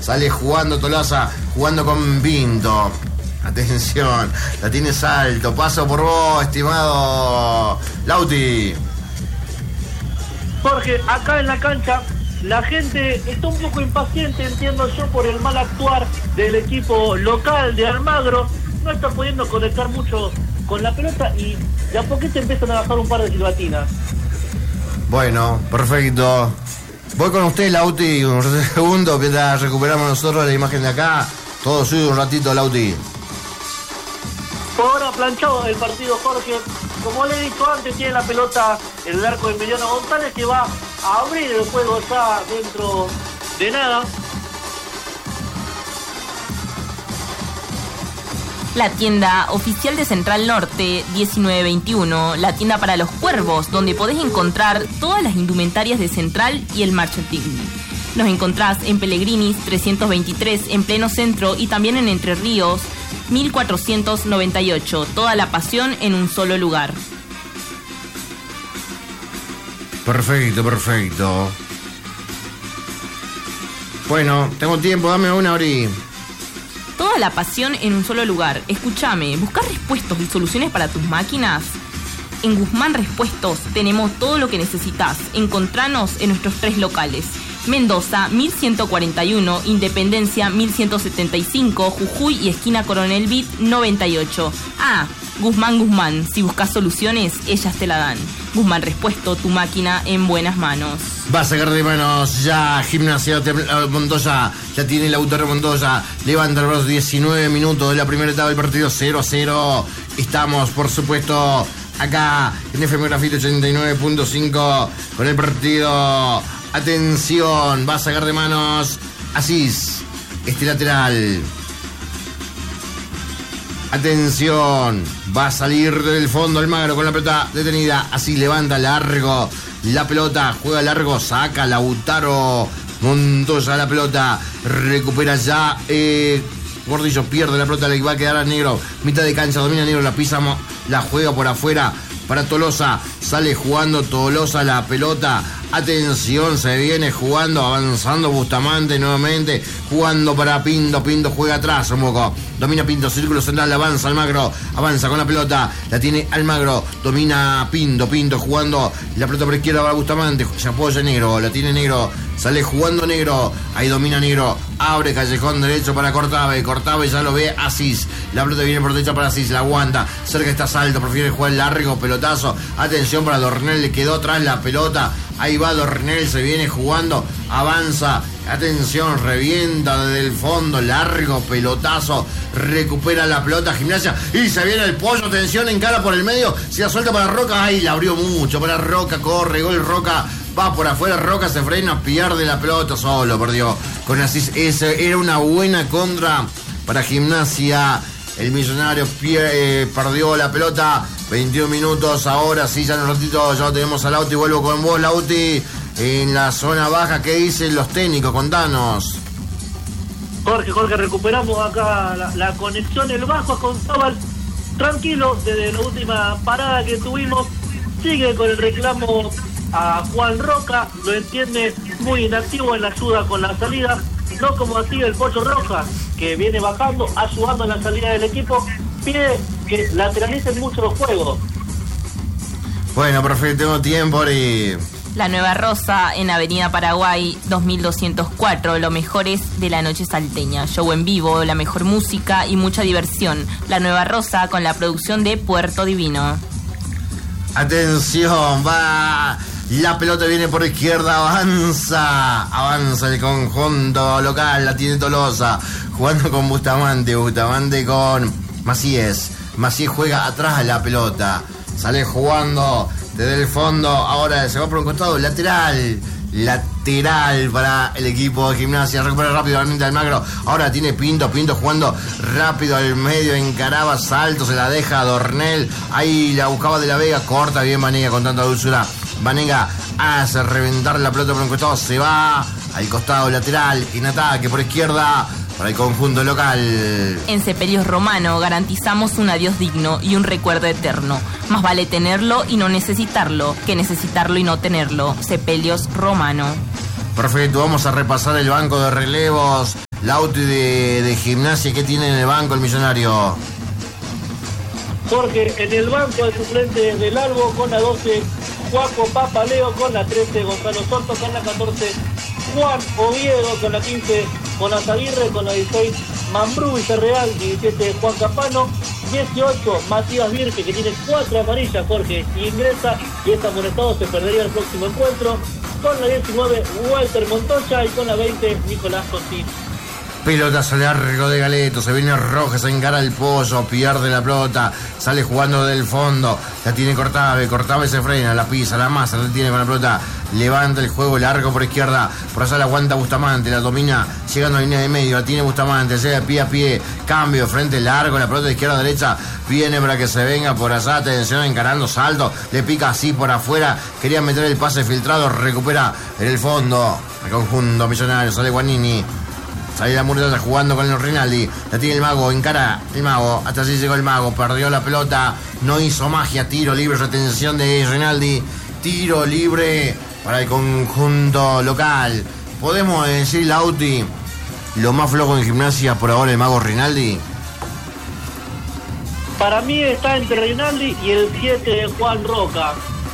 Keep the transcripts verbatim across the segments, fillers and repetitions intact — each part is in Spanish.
Sale jugando Tolosa, jugando con Pinto. Atención, la tiene Salto. Paso por vos, estimado Lauti. Jorge, acá en la cancha la gente está un poco impaciente, entiendo yo, por el mal actuar del equipo local de Almagro. No está pudiendo conectar mucho con la pelota y de a poquito empiezan a bajar un par de silbatinas. Bueno, perfecto. Voy con usted, Lauti, un segundo, mientras recuperamos nosotros la imagen de acá. Todo suyo un ratito, Lauti. Por ahora planchado el partido, Jorge. Como le he dicho antes, tiene la pelota en el arco de Emiliano González, que va a abrir el juego ya dentro de nada. La tienda oficial de Central Norte diecinueve veintiuno, la tienda para los cuervos, donde podés encontrar todas las indumentarias de Central y el marketing. Nos encontrás en Pellegrinis trescientos veintitrés, en pleno centro, y también en Entre Ríos mil cuatrocientos noventa y ocho. Toda la pasión en un solo lugar. Perfecto, perfecto. Bueno, tengo tiempo, dame una hora y... Toda la pasión en un solo lugar. Escúchame, ¿buscas repuestos y soluciones para tus máquinas? En Guzmán Repuestos tenemos todo lo que necesitas. Encontranos en nuestros tres locales. Mendoza, mil ciento cuarenta y uno, Independencia, mil ciento setenta y cinco, Jujuy y esquina Coronel Vid, noventa y ocho. Ah, Guzmán Guzmán, si buscas soluciones, ellas te la dan. Guzmán Repuesto, tu máquina en buenas manos. Va a sacar de manos ya Gimnasia Montoya, ya tiene el autor de Montoya, levanta el brazo, diecinueve minutos de la primera etapa del partido, cero a cero. Estamos, por supuesto, acá en F M Grafito ochenta y nueve punto cinco con el partido. Atención, va a sacar de manos Asís, este lateral. Atención, va a salir del fondo Almagro con la pelota detenida. Así levanta largo la pelota, juega largo, saca Lautaro Montoya la pelota, recupera ya eh, Gordillo, pierde la pelota, le va a quedar a Negro, mitad de cancha, domina Negro, la pisa, la juega por afuera para Tolosa, sale jugando Tolosa la pelota. Atención, se viene jugando, avanzando Bustamante nuevamente, jugando para Pinto, Pinto juega atrás un poco, domina Pinto, círculo central, avanza Almagro, avanza con la pelota, la tiene Almagro, domina Pinto, Pinto jugando, la pelota por izquierda va Bustamante, se apoya Negro, la tiene Negro, sale jugando Negro, ahí domina Negro, abre callejón derecho para Cortave, Cortave ya lo ve Asís, la pelota viene por derecha para Asís, la aguanta, cerca está Salto, prefiere jugar largo, pelotazo, atención para Dornel, le quedó atrás la pelota, ahí va Dornel, se viene jugando, avanza, atención, revienta desde el fondo, largo, pelotazo, recupera la pelota Gimnasia y se viene el Pollo, atención, encara por el medio, se la suelta para Roca, ahí la abrió mucho, para Roca, corre, gol Roca, va por afuera, Roca se frena, pierde la pelota, solo perdió con Asís, ese era una buena contra para Gimnasia. El Millonario pie, eh, perdió la pelota, veintiún minutos, ahora sí, ya en un ratito ya lo tenemos a Lauti, vuelvo con vos, Lauti, en la zona baja, ¿qué dicen los técnicos? Contanos. Jorge, Jorge, recuperamos acá la, la conexión, el bajo con Zabal, tranquilo, desde la última parada que tuvimos, sigue con el reclamo a Juan Roca, lo entiende muy inactivo en la ayuda con la salida, no como así el Pollo Rojas, que viene bajando, ayudando en la salida del equipo, pide que lateralicen mucho los juegos. Bueno, perfecto, tengo tiempo y... La Nueva Rosa en Avenida Paraguay dos mil doscientos cuatro, lo mejor es de la noche salteña, show en vivo, la mejor música y mucha diversión. La Nueva Rosa con la producción de Puerto Divino. Atención, va... La pelota viene por izquierda, avanza, avanza el conjunto local, la tiene Tolosa, jugando con Bustamante, Bustamante con Macías, Macías juega atrás a la pelota, sale jugando desde el fondo, ahora se va por un costado, lateral, lateral para el equipo de Gimnasia, recupera rápido Almagro, ahora tiene Pinto, Pinto jugando rápido al medio, encaraba, Salto, se la deja a Dornel, ahí la buscaba de la Vega, corta bien Vanega con tanta dulzura. Vanega hace reventar la pelota por un costado, se va al costado lateral, en ataque por izquierda para el conjunto local. En Sepelios Romano garantizamos un adiós digno y un recuerdo eterno. Más vale tenerlo y no necesitarlo que necesitarlo y no tenerlo. Sepelios Romano. Perfecto, vamos a repasar el banco de relevos. Lauti de, de Gimnasia, ¿qué tiene en el banco el Millonario? Jorge, en el banco de suplente de Largo con la doce, Juaco Papaleo con la trece, Gonzalo Soto con la catorce, Juan Oviedo con la quince, con Azaguirre con la dieciséis, Mambrú Villarreal, diecisiete, Juan Capano, dieciocho, Matías Virque, que tiene cuatro amarillas, Jorge, y ingresa y es amonestado, se perdería el próximo encuentro. Con la diecinueve, Walter Montoya, y con la veinte, Nicolás Costín. Pelotazo largo de Galeto, se viene Rojas, se encara el Pollo, pierde la pelota, sale jugando del fondo, la tiene Cortave, Cortave se frena, la pisa, la masa, la tiene con la pelota, levanta el juego largo por izquierda, por allá la aguanta Bustamante, la domina, llegando a la línea de medio, la tiene Bustamante, llega pie a pie, cambio, frente largo, la pelota de izquierda a derecha, viene para que se venga por allá, atención, encarando, salto, le pica así por afuera, quería meter el pase filtrado, recupera en el fondo, el conjunto Millonario, sale Guanini. Sale la Muralla jugando con el Rinaldi. La tiene el Mago, encara el Mago. Hasta allí llegó el Mago. Perdió la pelota. No hizo magia. Tiro libre. Retención de Rinaldi. Tiro libre para el conjunto local. ¿Podemos decir, Lauti, lo más flojo en Gimnasia por ahora el Mago Rinaldi? Para mí está entre Rinaldi y el siete de Juan Roca.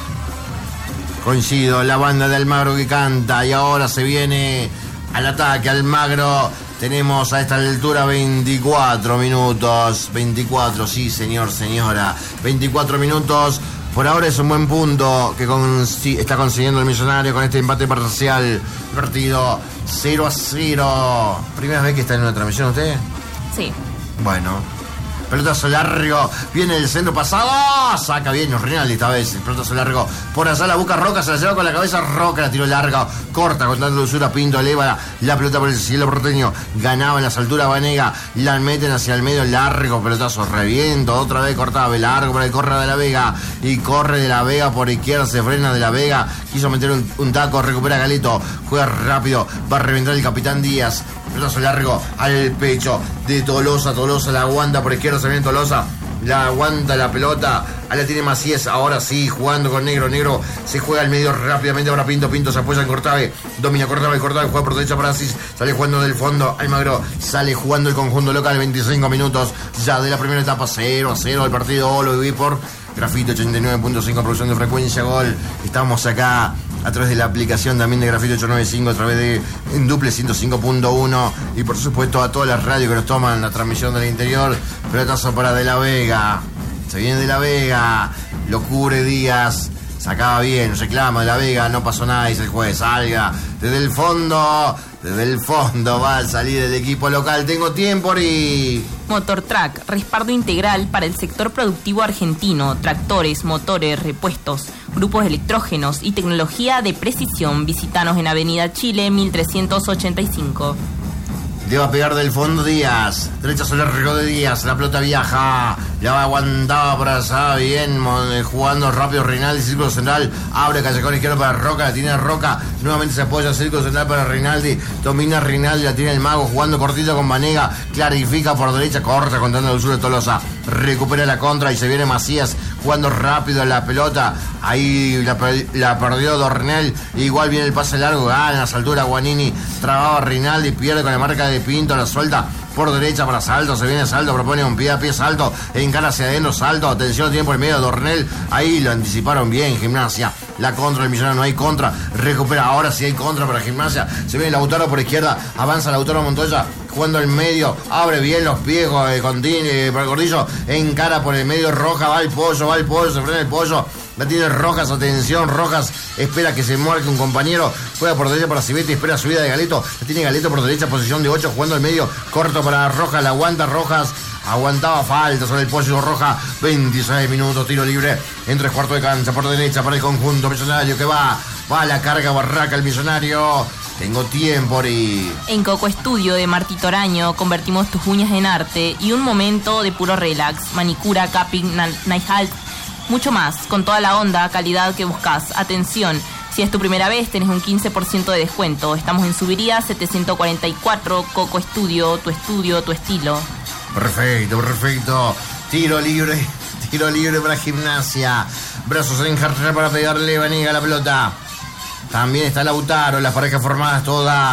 Coincido. La banda de Almagro que canta. Y ahora se viene al ataque, Almagro. Tenemos a esta altura veinticuatro minutos. veinticuatro, sí, señor, señora. veinticuatro minutos. Por ahora es un buen punto que con, sí, está consiguiendo el Millonario con este empate parcial. Partido cero a cero. ¿Primera vez que está en una transmisión usted? Sí. Bueno. Pelotazo largo, viene el centro pasado, saca bien Rinaldi esta vez, el pelotazo largo, por allá la busca Roca, se la lleva con la cabeza, Roca la tiró larga, corta con tanta dulzura, Pinto eleva la, la pelota por el cielo porteño, ganaba en las alturas Vanega, la meten hacia el medio, largo, pelotazo, reviento, otra vez cortaba, largo por el corre de la Vega, y corre de la Vega por izquierda, se frena de la Vega, quiso meter un, un taco, recupera Galeto, juega rápido, va a reventar el capitán Díaz, pelotazo largo al pecho de Tolosa, Tolosa la aguanta por izquierda, se viene Tolosa, la aguanta la pelota, ahí la tiene Macías, ahora sí, jugando con Negro, Negro se juega al medio rápidamente para Pinto, Pinto se apoya en Cortave, domina Cortave, Cortave juega por derecha para Asís, sale jugando del fondo, Almagro sale jugando el conjunto local, veinticinco minutos ya de la primera etapa, cero a cero el partido, lo viví por Grafito ochenta y nueve punto cinco, producción de frecuencia gol, estamos acá a través de la aplicación también de Grafito ochocientos noventa y cinco, a través de en Duple ciento cinco punto uno y por supuesto a todas las radios que nos toman la transmisión del interior. Pelotazo para De la Vega, se viene De la Vega, lo cubre Díaz, sacaba bien, reclama De la Vega, no pasó nada, dice el juez, salga desde el fondo, desde el fondo va a salir el equipo local, tengo tiempo y... Motortrack, respaldo integral para el sector productivo argentino, tractores, motores, repuestos, grupos electrógenos y tecnología de precisión. Visítanos en Avenida Chile mil trescientos ochenta y cinco. Le va a pegar del fondo Díaz, derechazo largo de Díaz, la pelota viaja, la aguantaba por allá, bien, jugando rápido Rinaldi, círculo central, abre callejón izquierdo para Roca, la tiene Roca, nuevamente se apoya, círculo central para Rinaldi, domina Rinaldi, la tiene el Mago, jugando cortito con Vanega, clarifica por derecha, corta contando el sur de Tolosa, recupera la contra y se viene Macías, jugando rápido la pelota, ahí la, la perdió Dornel, igual viene el pase largo, gana en las alturas Guanini, trababa Rinaldi, pierde con la marca de Pinto, la suelta por derecha para Salto, se viene Salto, propone un pie a pie, Salto, encara hacia adentro, Salto, atención, tiempo en medio, Dornel, ahí lo anticiparon bien, Gimnasia, la contra del Millonario, no hay contra, recupera, ahora sí hay contra para Gimnasia, se viene Lautaro por izquierda, avanza Lautaro Montoya, jugando en medio, abre bien los pies eh, con eh, para el Gordillo, encara por el medio, Roja, va el Pollo, va el Pollo, se frena el Pollo, la tiene Rojas, atención, Rojas espera que se marque un compañero, juega por derecha para Civetti, espera subida de Galeto, la tiene Galeto por derecha, posición de ocho, jugando en medio, corto para Rojas, la aguanta Rojas, aguantaba falta sobre el Pollo Roja, veintiséis minutos, tiro libre, en tres cuartos de cancha, por derecha para el conjunto Millonario que va, va a la carga Barraca el Millonario. Tengo tiempo y... En Coco Estudio de Martí Toraño convertimos tus uñas en arte y un momento de puro relax, manicura, capping, night halt, mucho más, con toda la onda, calidad que buscas. Atención, si es tu primera vez tenés un quince por ciento de descuento. Estamos en Subiría setecientos cuarenta y cuatro, Coco Estudio, tu estudio, tu estilo. Perfecto, perfecto. Tiro libre, tiro libre para Gimnasia. Brazos en jarra para pegarle Vanega la pelota. También está Lautaro, las parejas formadas toda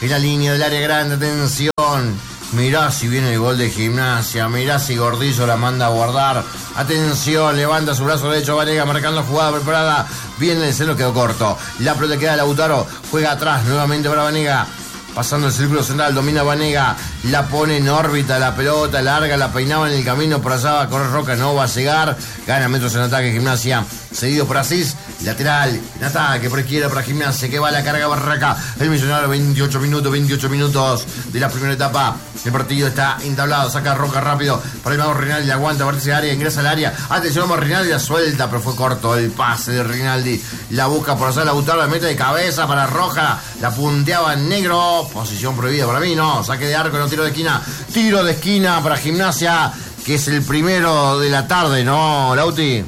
en la línea del área grande, atención. Mirá si viene el gol de Gimnasia, mirá si Gordillo la manda a guardar. Atención, levanta su brazo derecho Vanega, marcando jugada preparada. Viene el centro, quedó corto. La pelota queda de Lautaro, juega atrás nuevamente para Vanega. Pasando el círculo central, domina Vanega, la pone en órbita, la pelota larga, la peinaba en el camino, por allá va a correr Roca, no va a llegar, gana metros en ataque Gimnasia, seguido por Asís, lateral, en ataque, por izquierda para Gimnasia, que va a la carga Barraca, el Millonario, veintiocho minutos, veintiocho minutos de la primera etapa, el partido está entablado, saca Roca rápido, para el mago Rinaldi, aguanta, vértice de área, ingresa al área, atención, vamos Rinaldi, la suelta, pero fue corto el pase de Rinaldi, la busca por allá, la Lautaro, la mete de cabeza para Roja, la punteaba en negro, posición prohibida para mí, no, saque de arco, no tiro de esquina, tiro de esquina para Gimnasia, que es el primero de la tarde, ¿no, Lauti?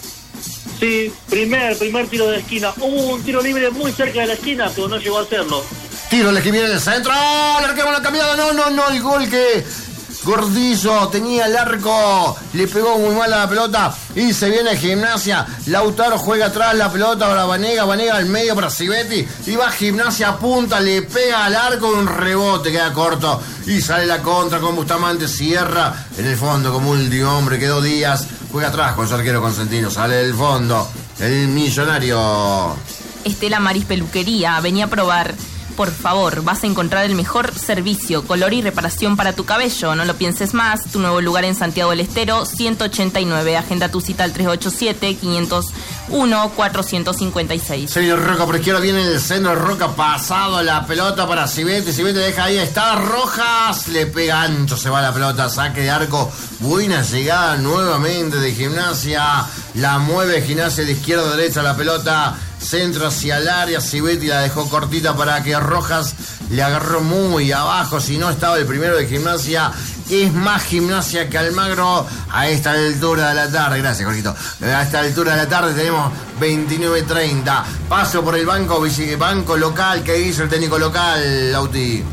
Sí, primer, primer tiro de esquina, hubo un tiro libre muy cerca de la esquina, pero no llegó a hacerlo. Tiro el que viene del centro, ¡oh! Le arqueamos la cambiada, no, no, no, el gol que Gordillo tenía el arco, le pegó muy mal a la pelota y se viene Gimnasia. Lautaro juega atrás la pelota para Vanega, Vanega al medio para Civetti y va Gimnasia a punta, le pega al arco, un rebote, queda corto y sale la contra con Bustamante, cierra en el fondo como último hombre, quedó Díaz, juega atrás con su arquero Consentino, sale del fondo el Millonario. Estela Maris Peluquería, venía a probar. Por favor, vas a encontrar el mejor servicio, color y reparación para tu cabello. No lo pienses más. Tu nuevo lugar en Santiago del Estero, ciento ochenta y nueve. Agenda tu cita al tres ocho siete, cinco cero uno, cuatro cinco seis. Señor Roca, por izquierda viene el centro. Roca pasado la pelota para Civetti. Civetti deja ahí. Está Rojas. Le pega ancho. Se va la pelota. Saque de arco. Buena llegada nuevamente de Gimnasia. La mueve Gimnasia de izquierda a derecha la pelota. Centro hacia el área, Civetti la dejó cortita para que Rojas le agarró muy abajo, si no estaba el primero de Gimnasia. Es más Gimnasia que Almagro a esta altura de la tarde. Gracias, Jorgito. A esta altura de la tarde tenemos veintinueve treinta. Paso por el banco, banco local. ¿Qué hizo el técnico local, Lauti?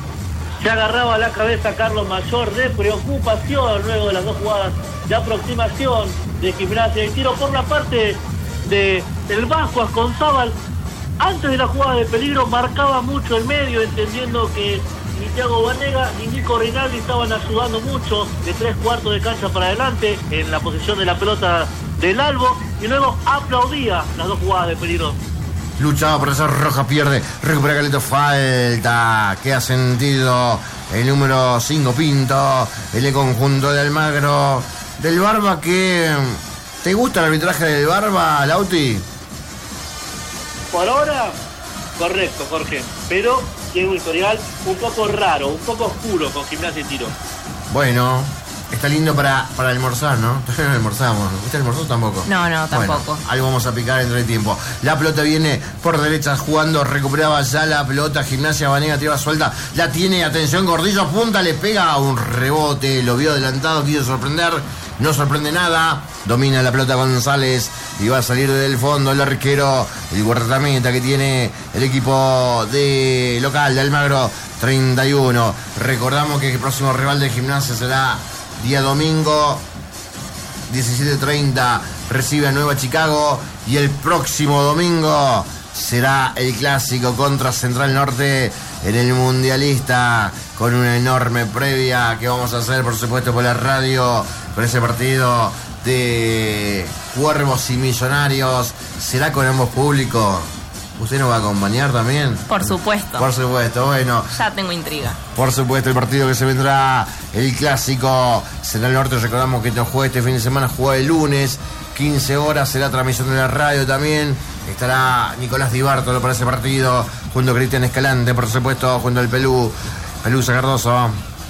Se agarraba la cabeza Carlos Mayor de preocupación luego de las dos jugadas de aproximación de Gimnasia. El tiro por la parte de el Vasco Asconzábal, antes de la jugada de peligro marcaba mucho el medio, entendiendo que ni Thiago Vanega ni Nico Rinaldi estaban ayudando mucho de tres cuartos de cancha para adelante en la posesión de la pelota del Albo, y luego aplaudía las dos jugadas de peligro. Luchaba por esa Roja, pierde, recupera Galeto, falta, que ha sentido el número cinco Pinto, el conjunto de Almagro, del Barba. Que ¿te gusta el arbitraje del Barba, Lauti? Por ahora, correcto, Jorge, pero tiene un historial un poco raro, un poco oscuro con Gimnasia y Tiro. Bueno, está lindo para, para almorzar, ¿no? Todavía no almorzamos. ¿Usted almorzó tampoco? No, no, tampoco. Bueno, algo vamos a picar entre el tiempo. La pelota viene por derecha jugando, recuperaba ya la pelota. Gimnasia, Vanega tira suelta, la tiene, atención, Gordillo apunta, le pega un rebote, lo vio adelantado, quiso sorprender. No sorprende nada, domina la pelota González y va a salir del fondo el arquero, el guardameta que tiene el equipo de local de Almagro, treinta y uno. Recordamos que el próximo rival de Gimnasia será día domingo, diecisiete treinta, recibe a Nueva Chicago, y el próximo domingo será el clásico contra Central Norte en el Mundialista, con una enorme previa que vamos a hacer, por supuesto, por la radio, con ese partido de Cuervos y Millonarios. ¿Será con ambos públicos? ¿Usted nos va a acompañar también? Por supuesto. Por supuesto, bueno. Ya tengo intriga. Por supuesto, el partido que se vendrá, el clásico Central Norte. Recordamos que no juega este fin de semana, juega el lunes, quince horas, será transmisión de la radio también. Estará Nicolás Di Bartolo para ese partido, junto a Cristian Escalante, por supuesto, junto al Pelú, Pelusa Cardoso.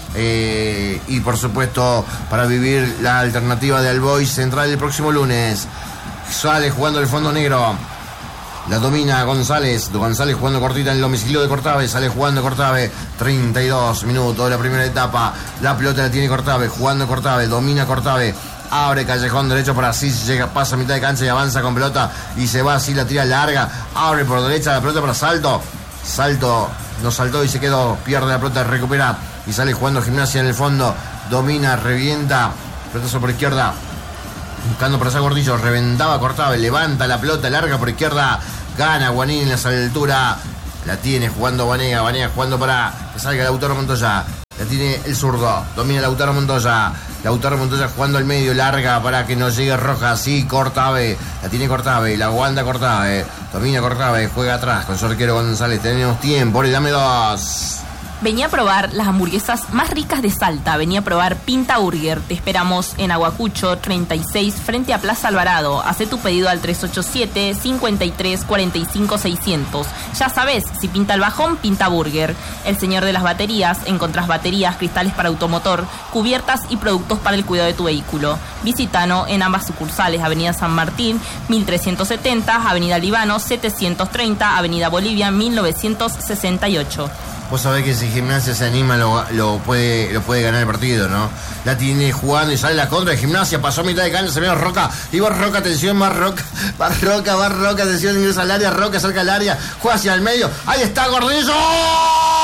Eh, y por supuesto, para vivir la alternativa de Alboy Central el próximo lunes. Sale jugando el fondo negro. La domina González. González jugando cortita en el domicilio de Cortave. Sale jugando Cortave. treinta y dos minutos de la primera etapa. La pelota la tiene Cortave. Jugando Cortave. Domina Cortave. Abre callejón derecho para Asís. Llega, pasa a mitad de cancha y avanza con pelota. Y se va así, la tira larga. Abre por derecha la pelota para Salto. Salto no saltó y se quedó. Pierde la pelota, recupera. Y sale jugando Gimnasia en el fondo. Domina, revienta. Pelotazo por izquierda. Buscando por allá Gordillo, reventaba Cortave, levanta la pelota larga por izquierda, gana Guanín en esa altura La tiene jugando Vanega, Vanega jugando para que salga Lautaro Montoya. La tiene el zurdo, domina Lautaro Montoya. Lautaro Montoya jugando al medio, larga para que no llegue Rojas. Sí, Cortave, la tiene Cortave, la aguanta Cortave. Domina Cortave, juega atrás con su arquero González. Tenemos tiempo, le dame dos. Venía a probar las hamburguesas más ricas de Salta. Venía a probar Pinta Burger. Te esperamos en Aguacucho treinta y seis frente a Plaza Alvarado. Hacé tu pedido al tres ocho siete, cinco tres, cuatro cinco, seis cero cero. Ya sabes, si pinta el bajón, Pinta Burger. El señor de las baterías. Encontrás baterías, cristales para automotor, cubiertas y productos para el cuidado de tu vehículo. Visítanos en ambas sucursales. Avenida San Martín, mil trescientos setenta. Avenida Líbano, setecientos treinta. Avenida Bolivia, mil novecientos sesenta y ocho. Vos sabés que si Gimnasia se anima lo, lo puede lo puede ganar el partido, ¿no? La tiene jugando y sale la contra de Gimnasia, pasó a mitad de cancha, se ve Roca, y va Roca, atención, más Roca, va Roca, va Roca, atención, ingresa al área, Roca cerca al área, juega hacia el medio, ahí está Gordillo.